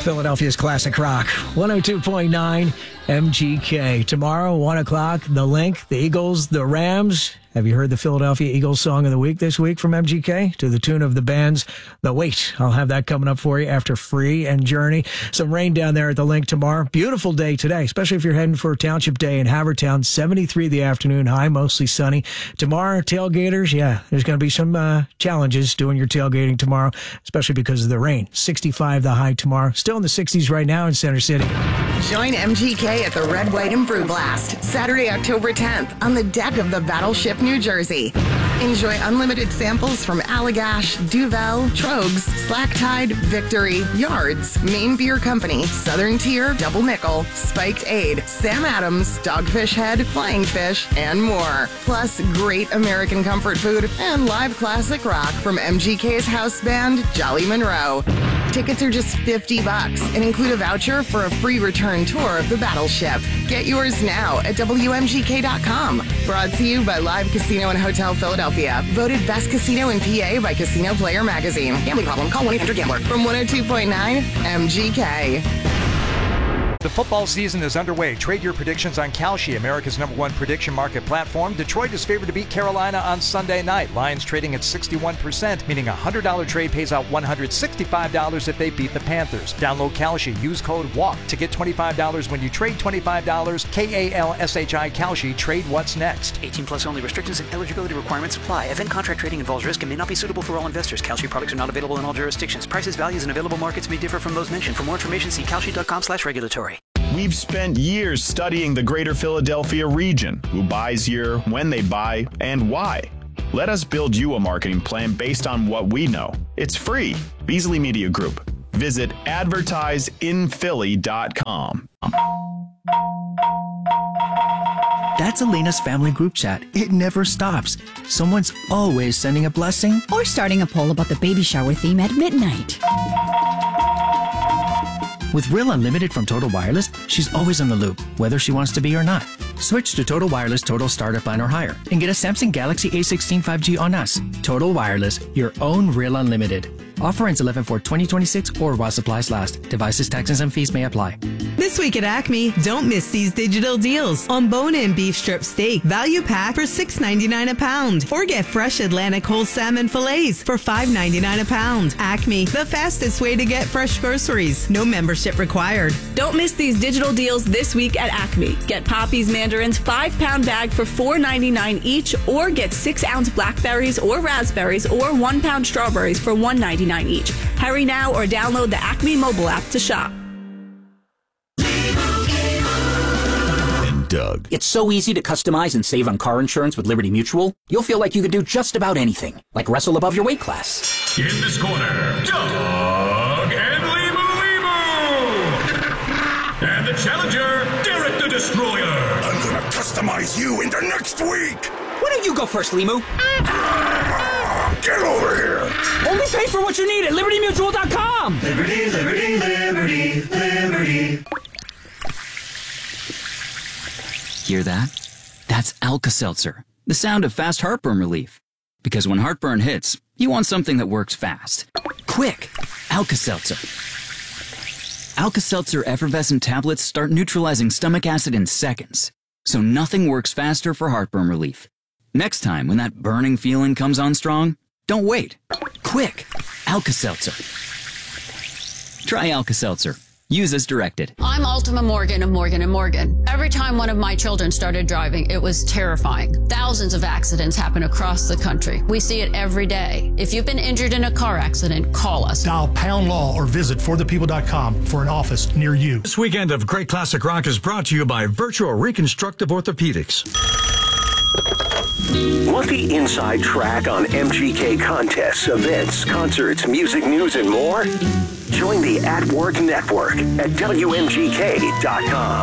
Philadelphia's Classic Rock, 102.9 MGK. Tomorrow, 1 o'clock, The Link, the Eagles, the Rams. Have you heard the Philadelphia Eagles song of the week this week from MGK? To the tune of the band's The Wait. I'll have that coming up for you after Free and Journey. Some rain down there at the Link tomorrow. Beautiful day today, especially if you're heading for Township Day in Havertown. 73 the afternoon high, mostly sunny. Tomorrow, tailgaters, there's going to be some challenges doing your tailgating tomorrow, especially because of the rain. 65 the high tomorrow. Still in the 60s right now in Center City. Join MGK at the Red, White, and Brew Blast, Saturday, October 10th, on the deck of the Battleship New Jersey. Enjoy unlimited samples from Allagash, Duvel, Trogs, Slack Tide, Victory, Yards, Maine Beer Company, Southern Tier, Double Nickel, Spiked Aid, Sam Adams, Dogfish Head, Flying Fish, and more. Plus, great American comfort food and live classic rock from MGK's house band, Jolly Monroe. Tickets are just $50 and include a voucher for a free return tour of the Battleship. Get yours now at WMGK.com. Brought to you by Live Casino and Hotel Philadelphia. Voted best casino in PA by Casino Player Magazine. Gambling problem? Call 1-800-GAMBLER. From 102.9 MGK. The football season is underway. Trade your predictions on Kalshi, America's #1 prediction market platform. Detroit is favored to beat Carolina on Sunday night. Lions trading at 61%, meaning a $100 trade pays out $165 if they beat the Panthers. Download Kalshi. Use code WALK to get $25 when you trade $25. KALSHI Kalshi. Trade what's next. 18 plus only. Restrictions and eligibility requirements apply. Event contract trading involves risk and may not be suitable for all investors. Kalshi products are not available in all jurisdictions. Prices, values, and available markets may differ from those mentioned. For more information, see kalshi.com/regulatory. We've spent years studying the greater Philadelphia region, who buys here, when they buy, and why. Let us build you a marketing plan based on what we know. It's free. Beasley Media Group. Visit advertiseinphilly.com. That's Elena's family group chat. It never stops. Someone's always sending a blessing or starting a poll about the baby shower theme at midnight. With Real Unlimited from Total Wireless, she's always in the loop, whether she wants to be or not. Switch to Total Wireless Total Starter Plan or higher and get a Samsung Galaxy A16 5G on us. Total Wireless, your own Real Unlimited. Offer ends 11/4/2026 or while supplies last. Devices, taxes, and fees may apply. This week at Acme, don't miss these digital deals. On bone-in beef strip steak, value pack for $6.99 a pound. Or get fresh Atlantic whole salmon fillets for $5.99 a pound. Acme, the fastest way to get fresh groceries. No membership required. Don't miss these digital deals this week at Acme. Get Poppy's mandarins 5-pound bag for $4.99 each, or get 6-ounce blackberries or raspberries or 1-pound strawberries for $1.99 each. Hurry now or download the Acme mobile app to shop. And Doug. It's so easy to customize and save on car insurance with Liberty Mutual. You'll feel like you could do just about anything, like wrestle above your weight class. In this corner, Doug and Limu. And the challenger, Derek the Destroyer. I'm gonna customize you into next week. Why don't you go first, Limu? Get over here! Only pay for what you need at LibertyMutual.com! Liberty, liberty, liberty, liberty. Hear that? That's Alka-Seltzer, the sound of fast heartburn relief. Because when heartburn hits, you want something that works fast. Quick! Alka-Seltzer. Alka-Seltzer effervescent tablets start neutralizing stomach acid in seconds. So nothing works faster for heartburn relief. Next time, when that burning feeling comes on strong, don't wait. Quick! Alka-Seltzer. Try Alka-Seltzer. Use as directed. I'm Ultima Morgan of Morgan & Morgan. Every time one of my children started driving, it was terrifying. Thousands of accidents happen across the country. We see it every day. If you've been injured in a car accident, call us. Dial Pound Law or visit forthepeople.com for an office near you. This weekend of Great Classic Rock is brought to you by Virtual Reconstructive Orthopedics. Want the inside track on MGK contests, events, concerts, music news, and more? Join the At Work Network at WMGK.com.